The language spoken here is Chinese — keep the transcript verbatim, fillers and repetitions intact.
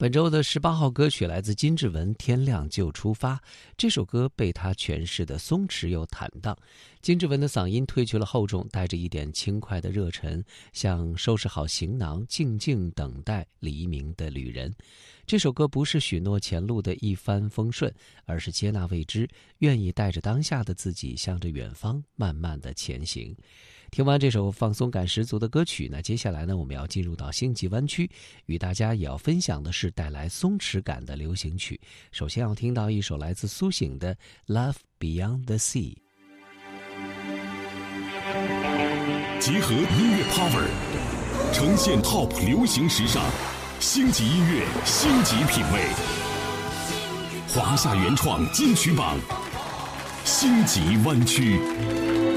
本周的十八号歌曲来自金志文《天亮就出发》，这首歌被他诠释的松弛又坦荡。金志文的嗓音褪去了厚重，带着一点轻快的热忱，像收拾好行囊，静静等待黎明的旅人。这首歌不是许诺前路的一帆风顺，而是接纳未知，愿意带着当下的自己，向着远方慢慢的前行。听完这首放松感十足的歌曲呢，接下来呢，我们要进入到星际湾区，与大家也要分享的是带来松弛感的流行曲。首先要听到一首来自苏醒的《Love Beyond the Sea》。 结合音乐 power， 呈现 top 流行时尚，星级音乐，星级品味。华夏原创金曲榜，星级湾区。